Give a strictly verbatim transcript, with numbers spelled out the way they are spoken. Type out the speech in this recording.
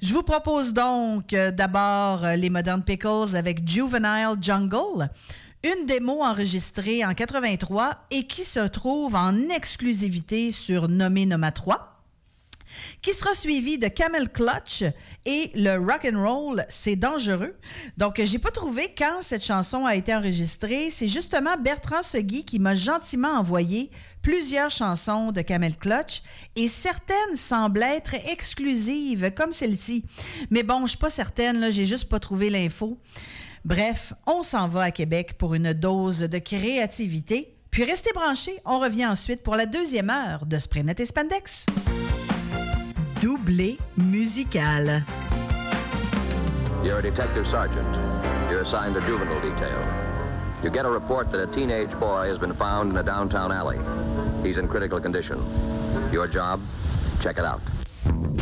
Je vous propose donc euh, d'abord euh, les Modern Pickles avec Juvenile Jungle, une démo enregistrée en quatre-vingt-trois et qui se trouve en exclusivité sur Nommé Noma trois, qui sera suivi de Camel Clutch et le Rock'n'Roll, c'est dangereux. Donc, j'ai pas trouvé quand cette chanson a été enregistrée. C'est justement Bertrand Segui qui m'a gentiment envoyé plusieurs chansons de Camel Clutch et certaines semblent être exclusives, comme celle-ci. Mais bon, je suis pas certaine, là, j'ai juste pas trouvé l'info. Bref, on s'en va à Québec pour une dose de créativité. Puis restez branchés, on revient ensuite pour la deuxième heure de Spraynet et Spandex. Doublé musical. You're a detective sergeant. You're assigned the juvenile detail. You get a report that a teenage boy has been found in a downtown alley. He's in critical condition. Your job? Check it out.